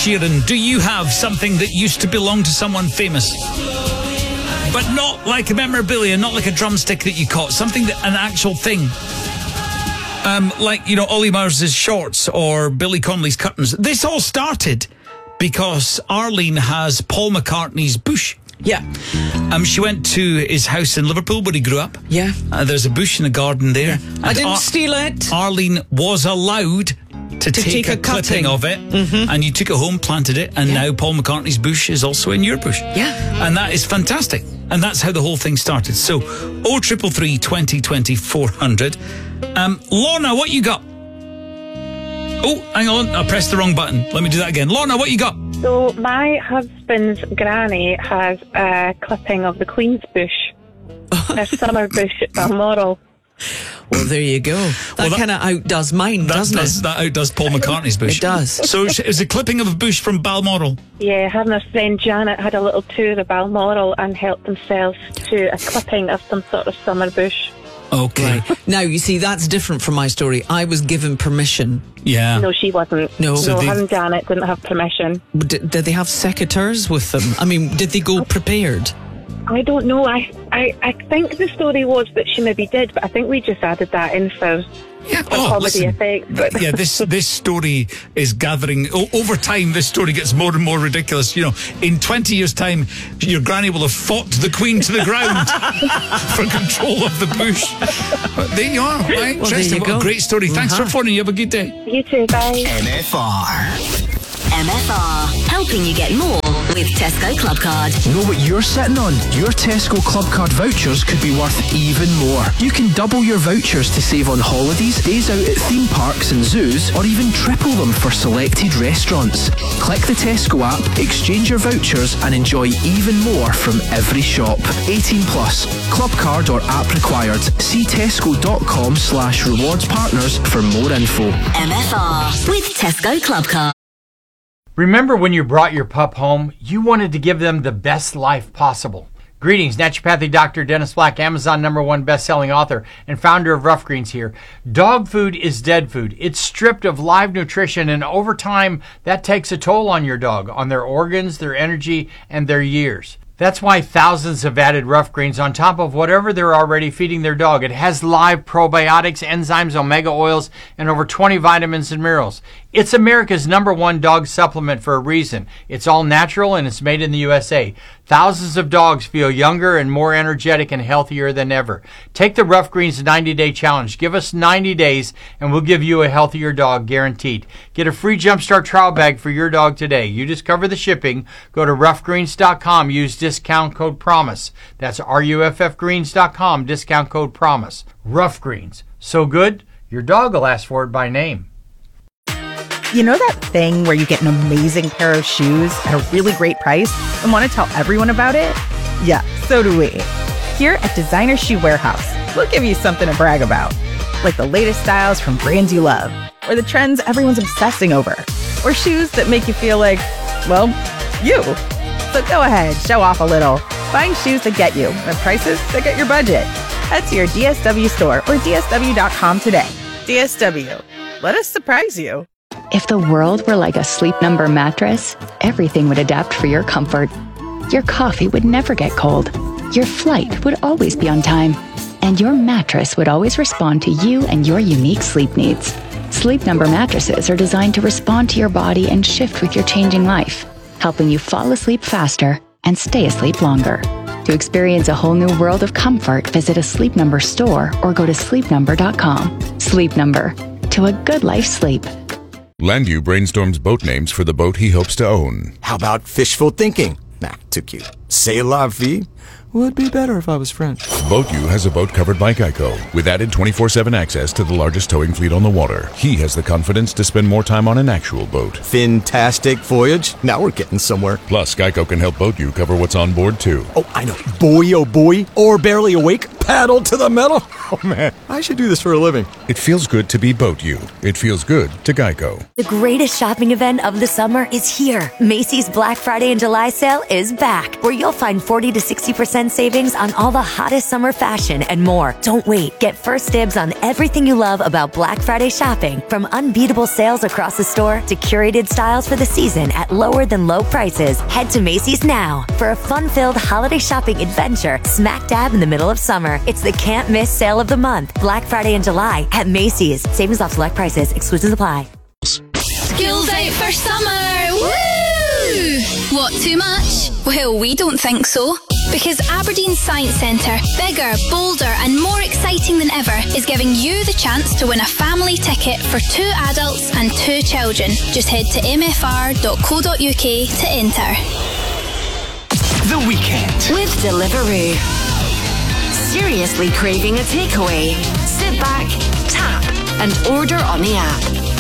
Sheeran, do you have something that used to belong to someone famous? But not like a memorabilia, not like a drumstick that you caught, something that, an actual thing. Like, you know, Ollie Murs' shorts or Billy Connolly's curtains. This all started because Arlene has Paul McCartney's bush. Yeah. She went to his house in Liverpool where he grew up. Yeah. There's a bush in the garden there. I didn't steal it. Arlene was allowed to take a clipping of it, and you took it home, planted it, and now Paul McCartney's bush is also in your bush. Yeah. And that is fantastic. And that's how the whole thing started. So, 0333 20 20 400. Lorna, what you got? Oh, hang on. I pressed the wrong button. Let me do that again. Lorna, what you got? So my husband's granny has a clipping of the Queen's bush, her summer bush at Balmoral. Well, there you go. That kind of outdoes mine, doesn't it? That outdoes Paul McCartney's bush. It does. So it was a clipping of a bush from Balmoral. Yeah, her and her friend Janet had a little tour of Balmoral and helped themselves to a clipping of some sort of summer bush. Okay. Right. Now, you see, that's different from my story. I was given permission. Yeah. No, she wasn't. No. So her and Janet didn't have permission. Did they have secateurs with them? I mean, did they go prepared? I don't know. I think the story was that she maybe did, but I think we just added that in for comedy effect. Yeah, this story is gathering over time. This story gets more and more ridiculous. You know, in 20 years' time, your granny will have fought the Queen to the ground for control of the bush. But there you are. Right? Well, there you what go. a great story. Thanks for phoning. You have a good day. You too. Bye. MFR, helping you get more with Tesco Club Card. Know what you're sitting on? Your Tesco Club Card vouchers could be worth even more. You can double your vouchers to save on holidays, days out at theme parks and zoos, or even triple them for selected restaurants. Click the Tesco app, exchange your vouchers, and enjoy even more from every shop. 18 plus. Club Card or app required. See tesco.com/rewards partners for more info. MFR with Tesco Club Card. Remember when you brought your pup home, you wanted to give them the best life possible. Greetings, naturopathic Dr. Dennis Black, Amazon #1 best-selling author and founder of Rough Greens here. Dog food is dead food. It's stripped of live nutrition, and over time, that takes a toll on your dog, on their organs, their energy, and their years. That's why thousands have added Rough Greens on top of whatever they're already feeding their dog. It has live probiotics, enzymes, omega oils, and over 20 vitamins and minerals. It's America's #1 dog supplement for a reason. It's all natural and it's made in the USA. Thousands of dogs feel younger and more energetic and healthier than ever. Take the Rough Greens 90-day challenge. Give us 90 days and we'll give you a healthier dog guaranteed. Get a free Jumpstart trial bag for your dog today. You just cover the shipping. Go to roughgreens.com. Use discount code PROMISE. That's ruffgreens.com. Discount code PROMISE. Rough Greens. So good, your dog will ask for it by name. You know that thing where you get an amazing pair of shoes at a really great price and want to tell everyone about it? Yeah, so do we. Here at Designer Shoe Warehouse, we'll give you something to brag about. Like the latest styles from brands you love, or the trends everyone's obsessing over, or shoes that make you feel like, well, you. So go ahead, show off a little. Find shoes that get you at prices that get your budget. Head to your DSW store or DSW.com today. DSW. Let us surprise you. If the world were like a Sleep Number mattress, everything would adapt for your comfort. Your coffee would never get cold. Your flight would always be on time. And your mattress would always respond to you and your unique sleep needs. Sleep Number mattresses are designed to respond to your body and shift with your changing life, helping you fall asleep faster and stay asleep longer. To experience a whole new world of comfort, visit a Sleep Number store or go to sleepnumber.com. Sleep Number. To a good life sleep. Landu brainstorms boat names for the boat he hopes to own. How about fishful thinking? Nah, too cute. C'est la vie? Would be better if I was French. BoatU has a boat covered by Geico, with added 24/7 access to the largest towing fleet on the water. He has the confidence to spend more time on an actual boat. Fantastic voyage. Now we're getting somewhere. Plus, Geico can help BoatU cover what's on board, too. Oh, I know. Boy, oh boy, or barely awake. Paddle to the metal? Oh, man. I should do this for a living. It feels good to be Boat You. It feels good to Geico. The greatest shopping event of the summer is here. Macy's Black Friday and July sale is back, where you'll find 40 to 60% savings on all the hottest summer fashion and more. Don't wait. Get first dibs on everything you love about Black Friday shopping, from unbeatable sales across the store to curated styles for the season at lower than low prices. Head to Macy's now for a fun-filled holiday shopping adventure smack dab in the middle of summer. It's the can't miss sale of the month, Black Friday and July at Macy's. Savings off select prices. Exclusions apply. School's out for summer! Woo! What, too much? Well, we don't think so. Because Aberdeen Science Centre, bigger, bolder and more exciting than ever, is giving you the chance to win a family ticket for 2 adults and 2 children. Just head to mfr.co.uk to enter. The Weekend with Deliveroo. Seriously craving a takeaway? Sit back, tap and order on the app.